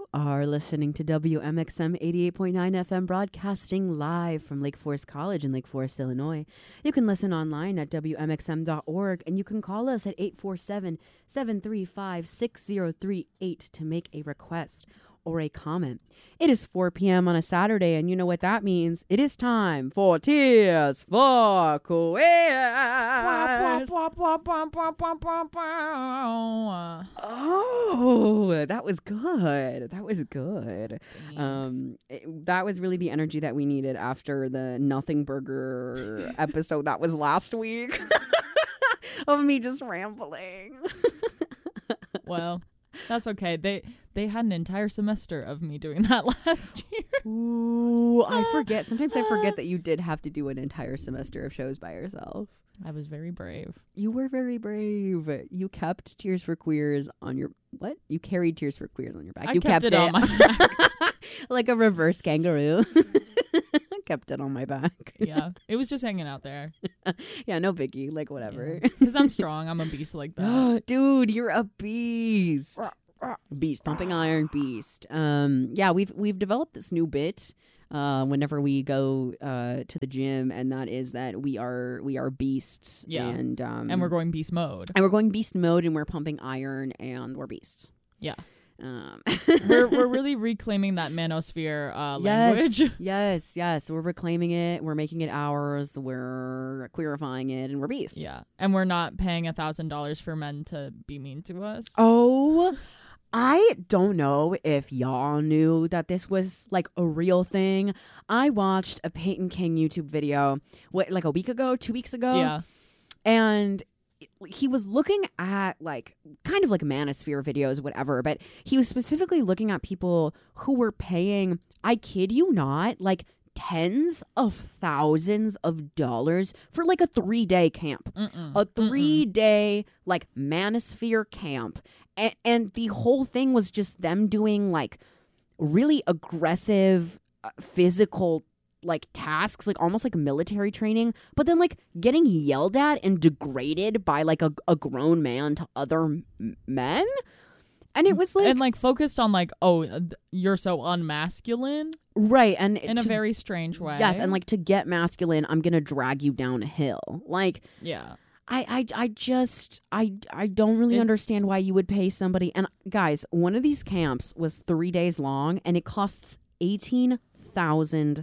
are listening to WMXM 88.9 FM broadcasting live from Lake Forest College in Lake Forest, Illinois. You can listen online at WMXM.org and you can call us at 847-735-6038 to make a request or a comment. It is 4 p.m. on a Saturday, and you know what that means. It is time for Tears for Queers. Oh, that was good. That was good. That was really the energy that we needed after the Nothing Burger episode that was last week of me just rambling. Well, that's okay. They had an entire semester of me doing that last year. Ooh, I forget. Sometimes I forget that you did have to do an entire semester of shows by yourself. I was very brave. You were very brave. You kept Tears for Queers on your... What? You carried Tears for Queers on your back. You kept it on my back. Like a reverse kangaroo. Kept it on my back. Yeah. It was just hanging out there. Yeah, no biggie. Like, whatever. Because I'm strong. I'm a beast like that. Dude, you're a beast. Beast. Pumping iron beast. Yeah, we've developed this new bit whenever we go to the gym, and that is that we are beasts. Yeah. And we're going beast mode. And we're going beast mode, and we're pumping iron, and we're beasts. Yeah. We're really reclaiming that manosphere language. Yes. We're reclaiming it. We're making it ours. We're queerifying it, and we're beasts. Yeah. And we're not paying $1,000 for men to be mean to us. Oh, I don't know if y'all knew that this was like a real thing. I watched a Peyton King YouTube video, like a week ago, 2 weeks ago. Yeah. And he was looking at like kind of like manosphere videos, whatever, but he was specifically looking at people who were paying, I kid you not, like tens of thousands of dollars for like a 3-day camp. A 3-day like manosphere camp. And the whole thing was just them doing like really aggressive physical like tasks, like almost like military training, but then like getting yelled at and degraded by like a grown man to other men. And it was like, and like focused on like, oh, you're so unmasculine, right? And in a very strange way. Yes, and like to get masculine, I'm gonna drag you down a hill. Like, yeah. I don't really understand why you would pay somebody. And guys, one of these camps was 3 days long, and it costs $18,000.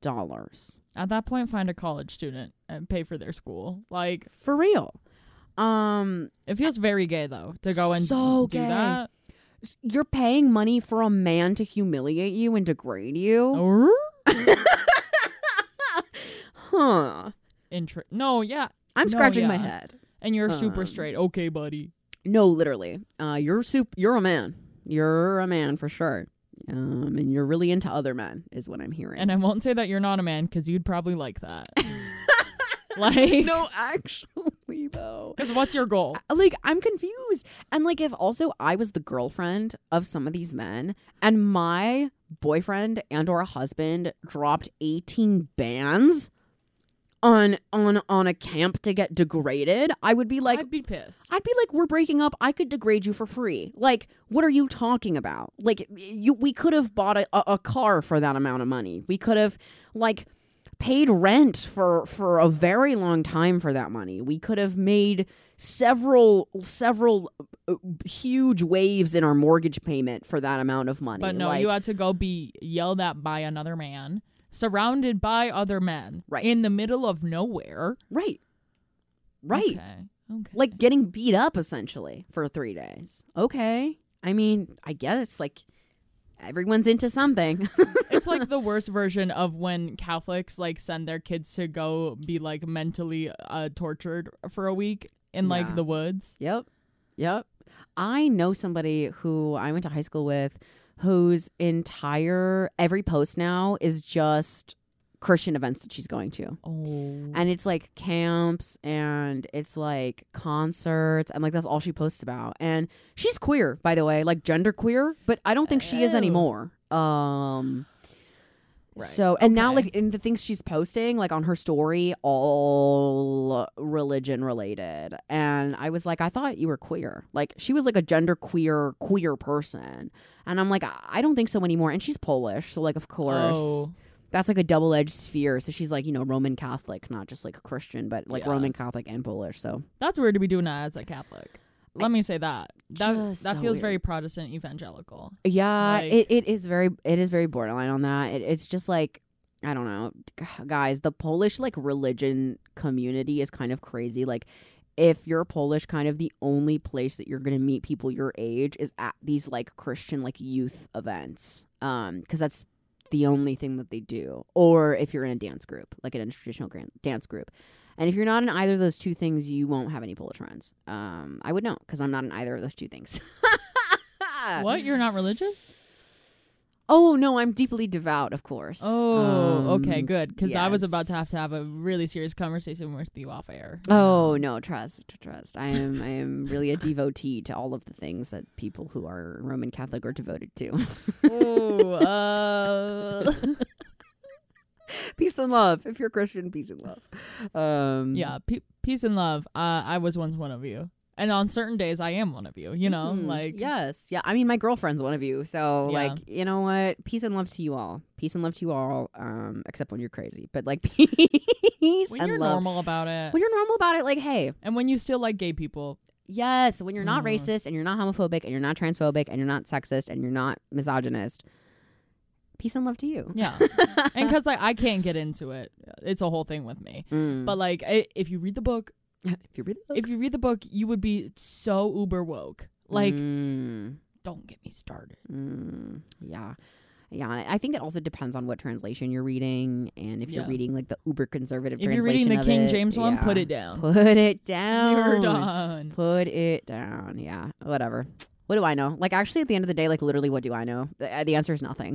At that point, find a college student and pay for their school. Like, for real. It feels very gay though to go and so do gay. that. You're paying money for a man to humiliate you and degrade you. Huh. No, yeah. I'm scratching my head. And you're super straight. Okay, buddy. No, literally. You're a man. You're a man for sure. And you're really into other men is what I'm hearing. And I won't say that you're not a man because you'd probably like that. Like, no, actually though. Because what's your goal? Like, I'm confused. And like, if also I was the girlfriend of some of these men and my boyfriend and or husband dropped 18 bands on a camp to get degraded, I would be like, I'd be pissed. I'd be like, we're breaking up. I could degrade you for free. Like, what are you talking about? Like, we could have bought a car for that amount of money. We could have like paid rent for a very long time for that money. We could have made several huge waves in our mortgage payment for that amount of money. But no, like, you had to go be yelled at by another man, surrounded by other men, right, in the middle of nowhere. Right. Okay. Like getting beat up essentially for 3 days. Okay. I mean, I guess it's like everyone's into something. It's like the worst version of when Catholics like send their kids to go be like mentally tortured for a week in like the woods. Yep. I know somebody who I went to high school with whose every post now is just Christian events that she's going to. Oh. And it's like camps and it's like concerts and like that's all she posts about. And she's queer, by the way, like gender queer, but I don't think she is anymore. Right. So, and now Okay. like in the things she's posting, like on her story, all religion related. And I was like, I thought you were queer. Like she was like a gender queer person. And I'm like, I don't think so anymore. And she's Polish. So like, of course, Oh. that's like a double-edged sphere. So she's like, Roman Catholic, not just like a Christian, but like Yeah. Roman Catholic and Polish. So That's weird to be doing that as a Catholic. Let me say that. That Just so feels weird. very Protestant evangelical. yeah, Like- it is very borderline on that. It's just like, I don't know, guys, the Polish like religion community is kind of crazy. Like if you're Polish, kind of the only place that you're going to meet people your age is at these like Christian like youth events. Cuz that's the only thing that they do. Or if you're in a dance group, like in a traditional dance group. And if you're not in either of those two things, you won't have any Polish friends. I would know because I'm not in either of those two things. What? You're not religious? Oh, no, I'm deeply devout, of course. Oh, okay, good. Because I was about to yes. have a really serious conversation with you off air. Oh, no, trust. I am really a devotee to all of the things that people who are Roman Catholic are devoted to. Peace and love. If you're Christian, peace and love. Yeah, peace and love. I was once one of you. And on certain days, I am one of you, like... Yes. Yeah, I mean, my girlfriend's one of you. So, Yeah. like, you know what? Peace and love to you all. Peace and love to you all, except when you're crazy. But, like, peace When and you're love. normal about it. When you're normal about it, like, hey, And when you still like gay people. yes, when you're not Mm. racist and you're not homophobic and you're not transphobic and you're not sexist and you're not misogynist, peace and love to you. Yeah. And because, like, I can't get into it. It's a whole thing with me. Mm. But, like, if you read the book, if you read the book, you would be so uber woke. Like, Mm. don't get me started. Yeah. Yeah, and I think it also depends on what translation you're reading, and if you're Yeah. reading like the uber conservative If you're translation reading the of King it, James one, yeah. put it down. Put it down. You're done. Put it down. Yeah, whatever. What do I know? Like, actually, at the end of the day, like, literally, what do I know? The answer is nothing.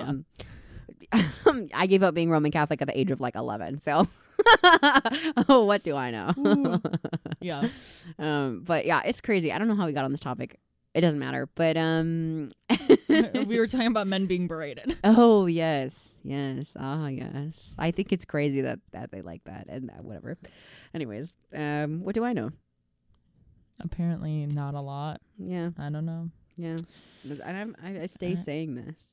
I gave up being Roman Catholic at the age of like 11. So, what do I know? Ooh. Yeah. But yeah, it's crazy. I don't know how we got on this topic. It doesn't matter. But We were talking about men being berated. oh yes, yes, yes. I think it's crazy that they like that and whatever. Anyways, what do I know? Apparently not a lot. Yeah, I don't know. yeah. And I stay saying this.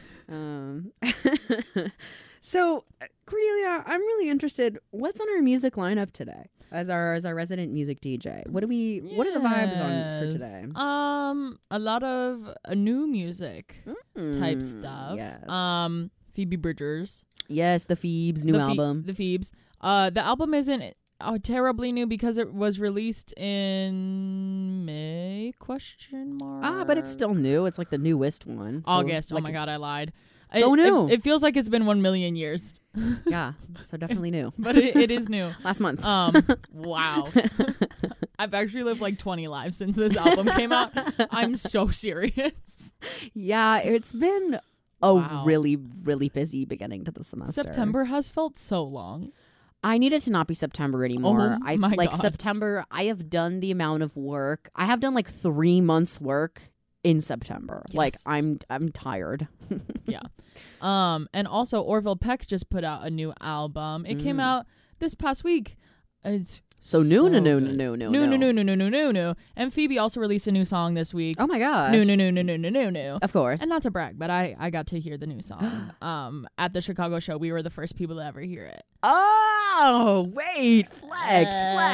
So Cordelia, I'm really interested. What's on our music lineup today? As our resident music DJ, what are the vibes on for today? A lot of new music type stuff. Yes, Phoebe Bridgers. yes, the Phoebes new album. The Phoebes. The album isn't terribly new because it was released in May ? But it's still new. It's like the newest one. So, August. like, Oh my god, I lied. So new. It feels like it's been 1 million years, Yeah, so definitely new. but it is new. Last month. Wow. I've actually lived like 20 lives since this album came out. I'm so serious. Yeah, it's been a Wow. really, really busy beginning to the semester. September has felt so long. I need it to not be September anymore. Oh I my like God. September. I have done the amount of work. I have done like 3 months work in September. Yes. Like I'm tired. Yeah. And also Orville Peck just put out a new album. It came out this past week. It's So new. And Phoebe also released a new song this week. Oh my gosh. New. Of course. And not to brag, but I got to hear the new song. At the Chicago show, we were the first people to ever hear it. Oh wait, flex.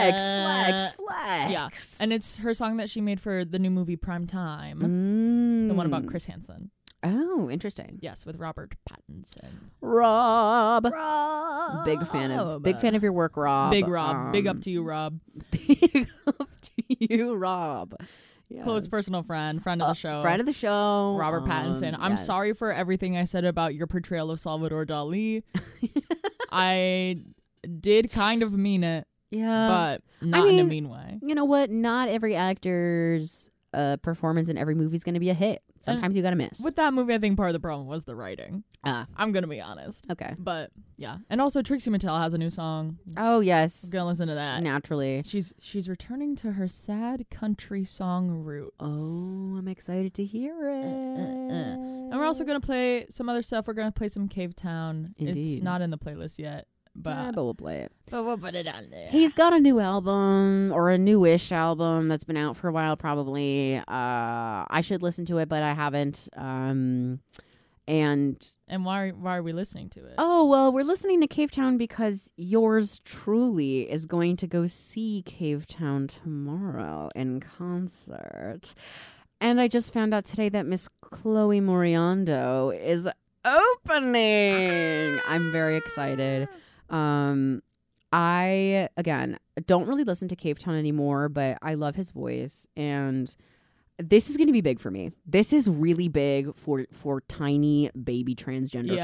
Yeah. And it's her song that she made for the new movie Prime Time. The one about Chris Hansen. Oh, interesting. Yes, with Robert Pattinson. Rob. Big fan of your work, Rob. Big Rob. Big up to you, Rob. Big up to you, Rob. Yes. Close personal friend of the show. Friend of the show. Robert Pattinson. I'm yes. sorry for everything I said about your portrayal of Salvador Dali. I did kind of mean it, Yeah. but not in a mean, mean way. You know what? Not every actor's a performance in every movie is going to be a hit. Sometimes you got to miss. With that movie, I think part of the problem was the writing. I'm going to be honest. Okay. But yeah. And also Trixie Mattel has a new song. Oh, yes. We're going to listen to that. Naturally. She's returning to her sad country song roots. Oh, I'm excited to hear it. And we're also going to play some other stuff. We're going to play some Cave Town. Indeed. It's not in the playlist yet. But we'll play it. But we'll put it on there. He's got a new album, or a newish album that's been out for a while, probably. I should listen to it, but I haven't. And why are we listening to it? Oh, well, we're listening to Cave Town because yours truly is going to go see Cave Town tomorrow in concert. And I just found out today that Miss Chloe Moriando is opening. I'm very excited. I again don't really listen to Cave Town anymore, but I love his voice, and this is going to be big for me. This is really big for tiny baby transgender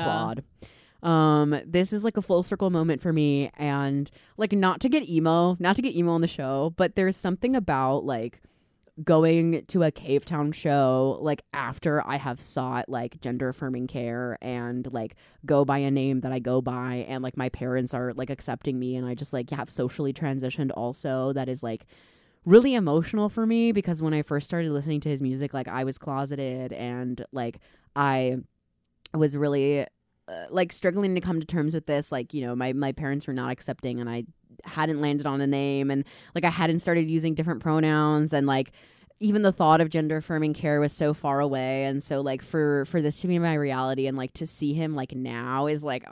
Claude. This is like a full circle moment for me, and like not to get emo on the show, but there's something about like going to a Cave Town show like after I have sought like gender affirming care and like go by a name that I go by, and like my parents are like accepting me, and I just like have socially transitioned also. That is like really emotional for me, because when I first started listening to his music, like I was closeted, and like I was really like struggling to come to terms with this. Like, you know, my parents were not accepting, and I hadn't landed on a name, and like I hadn't started using different pronouns, and like even the thought of gender affirming care was so far away. And so like for this to be my reality, and like to see him like now is like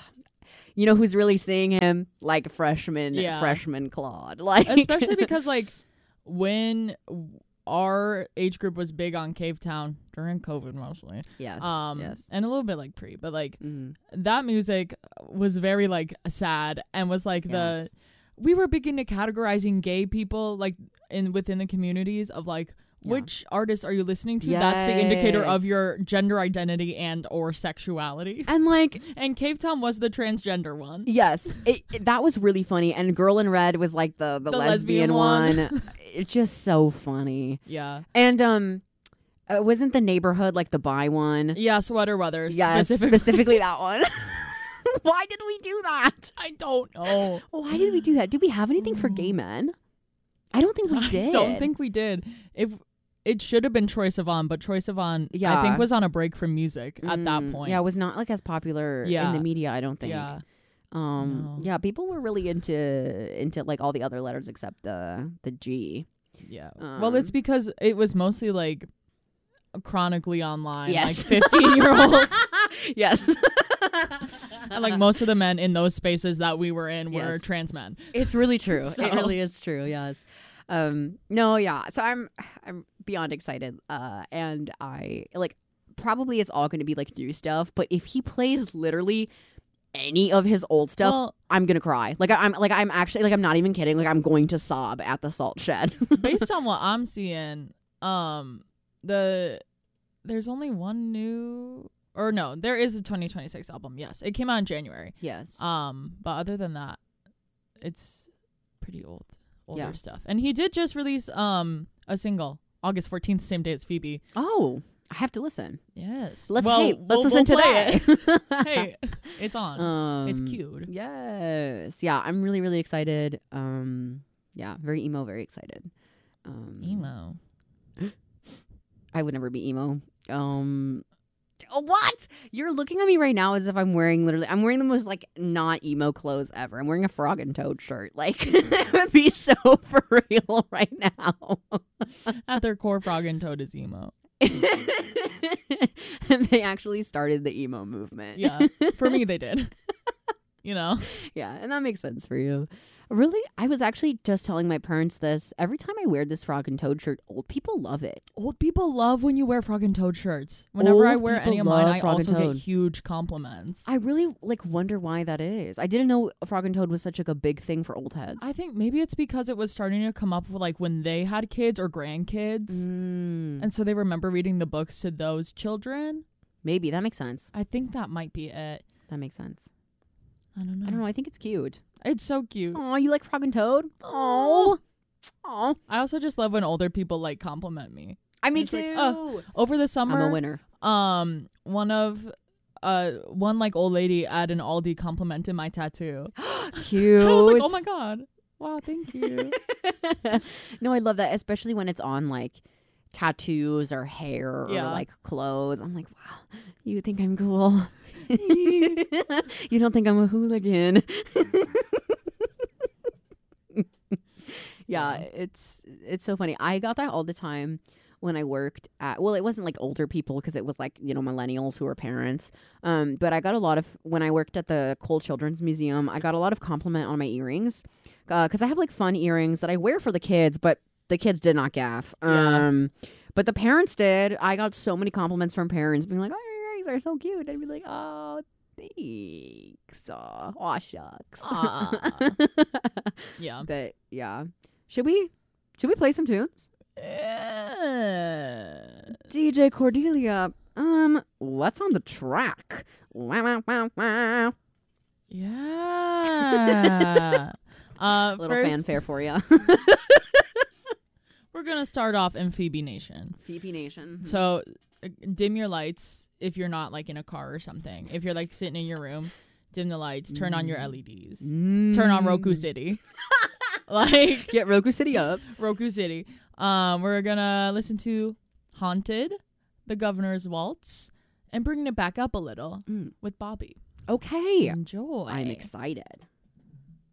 you know who's really seeing him? Like freshman Claude. Like especially because like when our age group was big on Cave Town during COVID mostly. Yes. Yes. And a little bit like pre, but like that music was very like sad, and was like we were beginning to categorizing gay people like within the communities of like which artists are you listening to? That's the indicator of your gender identity and or sexuality. And like and Cave Town was the transgender one. Yes. That was really funny. And Girl in Red was like the lesbian one. It's just so funny. Yeah. And wasn't The Neighborhood like the bi one? Yeah, Sweater Weather. Yes, specifically that one. Why did we do that? I don't know. Why did we do that? Did we have anything for gay men? I don't think we did. I don't think we did. If it should have been Troye Sivan, but Troye Sivan, I think, was on a break from music at that point. Yeah, it was not like as popular in the media, I don't think. Yeah. No. Yeah, people were really into like all the other letters except the G. Yeah. Well, it's because it was mostly like chronically online, yes. like 15-year-olds. Yes. And like most of the men in those spaces that we were in were trans men. It's really true. So. It really is true. Yes. No, yeah. So I'm beyond excited. And I like probably it's all going to be like new stuff, but if he plays literally any of his old stuff, I'm gonna cry. I'm actually like I'm not even kidding. Like I'm going to sob at the Salt Shed. Based on what I'm seeing, there's only one new. Or no, there is a 2026 album. Yes, it came out in January. Yes. But other than that, it's pretty older stuff. And he did just release a single August 14th, same day as Phoebe. Oh, I have to listen. Yes. Let's listen today. Hey, it's on. It's cute. Yes. Yeah, I'm really really excited. Yeah, very emo, very excited. Emo. I would never be emo. What? You're looking at me right now as if I'm wearing the most like not emo clothes ever. I'm wearing a Frog and Toad shirt. Like it would be so for real right now. At their core, Frog and Toad is emo. And they actually started the emo movement. Yeah. For me they did. You know? Yeah, and that makes sense for you. Really, I was actually just telling my parents this. Every time I wear this Frog and Toad shirt, old people love it. Old people love when you wear Frog and Toad shirts. Whenever I wear any of mine, I also get huge compliments. I really wonder why that is. I didn't know Frog and Toad was such a big thing for old heads. I think maybe it's because it was starting to come up with like when they had kids or grandkids. And so they remember reading the books to those children. Maybe. That makes sense. I think that might be it. That makes sense. I don't know. I think it's cute. It's so cute. Oh, you like Frog and Toad? Oh, Oh, I also just love when older people like compliment me. me It's too. like, oh, over the summer, I'm a winner. one like old lady at an Aldi complimented my tattoo. Cute. I was like, oh my god, wow, thank you. No, I love that, especially when it's on like tattoos or hair or like clothes. I'm like, wow, you think I'm cool. You don't think I'm a hooligan. Yeah, it's so funny. I got that all the time when I worked at, well, it wasn't like older people because it was like, millennials who were parents. But I got a lot of, when I worked at the Cole Children's Museum, I got a lot of compliment on my earrings because I have like fun earrings that I wear for the kids, but the kids did not gaff. But the parents did. I got so many compliments from parents being like, oh, your earrings are so cute. I'd be like, oh, thanks. Aw, shucks. Yeah. But yeah. Should we play some tunes? DJ Cordelia, what's on the track? Wow, wow, wow, wow. Yeah. Little first, fanfare for you. We're gonna start off in Phoebe Nation. Phoebe Nation. So dim your lights if you're not like in a car or something. If you're like sitting in your room, dim the lights, turn on your LEDs, turn on Roku City. Like, get Roku City up. Roku City. We're gonna listen to Haunted, The Governor's Waltz, and bringing it back up a little with Bobby. Okay. Enjoy. I'm excited.